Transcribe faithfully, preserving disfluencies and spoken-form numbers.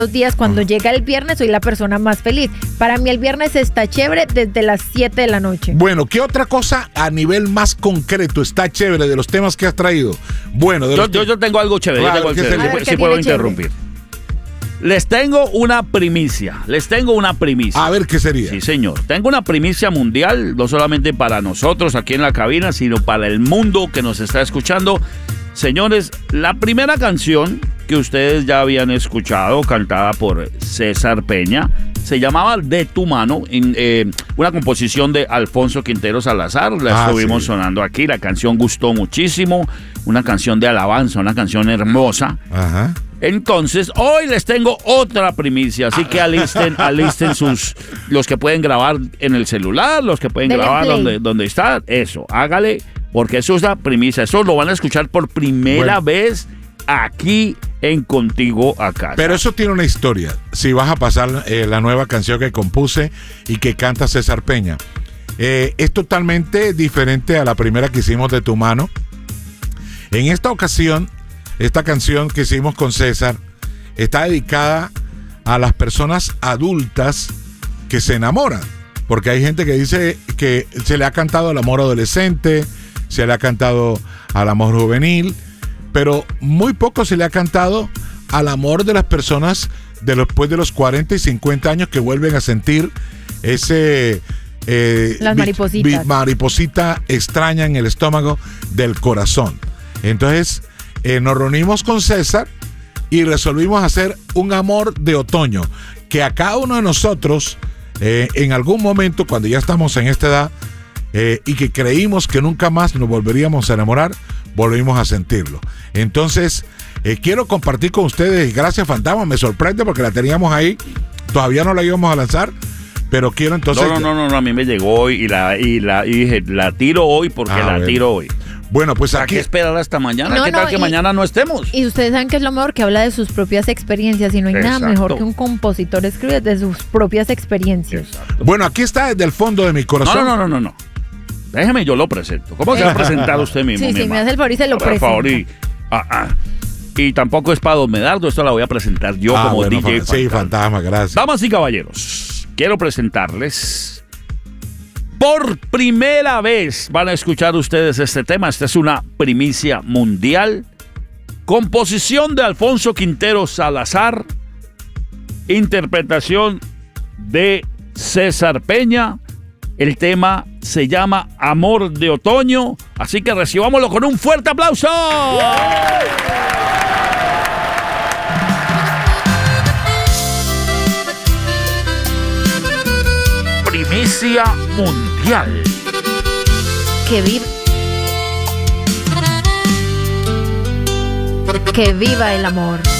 Los días cuando llega el viernes soy la persona más feliz. Para mí el viernes está chévere desde las siete de la noche. Bueno, ¿qué otra cosa a nivel más concreto está chévere de los temas que has traído? Bueno, de yo, los yo, yo tengo algo chévere. Claro, yo tengo algo ¿qué chévere. sería? ver, Si ¿qué puedo tiene chévere? interrumpir. Les tengo una primicia. Les tengo una primicia. A ver, ¿qué sería? Sí, señor. Tengo una primicia mundial, no solamente para nosotros aquí en la cabina, sino para el mundo que nos está escuchando. Señores, la primera canción que ustedes ya habían escuchado, cantada por César Peña, se llamaba De tu mano, en, eh, una composición de Alfonso Quintero Salazar. La Ah, estuvimos sí. sonando aquí. La canción gustó muchísimo. Una canción de alabanza, una canción hermosa. Ajá. Entonces, hoy les tengo otra primicia, así que alisten, alisten sus, los que pueden grabar en el celular, los que pueden Denle grabar play. donde, donde está, eso, hágale, porque eso es la primicia, eso lo van a escuchar por primera Bueno. vez aquí en Contigo a Casa. Pero eso tiene una historia. Si vas a pasar eh, la nueva canción que compuse y que canta César Peña, eh, es totalmente diferente a la primera que hicimos de tu mano. En esta ocasión, esta canción que hicimos con César está dedicada a las personas adultas que se enamoran. Porque hay gente que dice que se le ha cantado al amor adolescente, se le ha cantado al amor juvenil, pero muy poco se le ha cantado al amor de las personas de los, después de los cuarenta y cincuenta años que vuelven a sentir ese... Eh, Las bi- maripositas. bi- mariposita extraña en el estómago del corazón. Entonces, eh, nos reunimos con César y resolvimos hacer un amor de otoño, que a cada uno de nosotros, eh, en algún momento, cuando ya estamos en esta edad, eh, y que creímos que nunca más nos volveríamos a enamorar, volvimos a sentirlo. Entonces, eh, quiero compartir con ustedes, gracias Fantasma, me sorprende porque la teníamos ahí, todavía no la íbamos a lanzar, pero quiero entonces... no, no, no, no, no, a mí me llegó hoy y la y la y dije, la tiro hoy porque Ah, la bueno. tiro hoy. Bueno, pues ¿Para aquí... qué esperar hasta mañana? No, ¿Qué no, tal que y- mañana no estemos? Y ustedes saben que es lo mejor, que habla de sus propias experiencias y no hay nada Exacto. mejor que un compositor escribe de sus propias experiencias. Exacto. Bueno, aquí está desde el fondo de mi No, corazón. no, no, no, no, no. Déjeme, yo lo presento. ¿Cómo se va a presentar usted mismo? Sí, mi sí, me hermano? hace el favor y se lo Por favor, presenta. y, ah, ah. Y tampoco es para Don Medardo, esto la voy a presentar yo Ah, como bueno, D J fa- sí, Fantasma. Fantasma, gracias. Damas y caballeros, quiero presentarles. Por primera vez van a escuchar ustedes este tema. Esta es una primicia mundial. Composición de Alfonso Quintero Salazar. Interpretación de César Peña. El tema se llama Amor de Otoño. Así que recibámoslo con un fuerte aplauso. Primicia mundial. Que viva. Que viva el amor.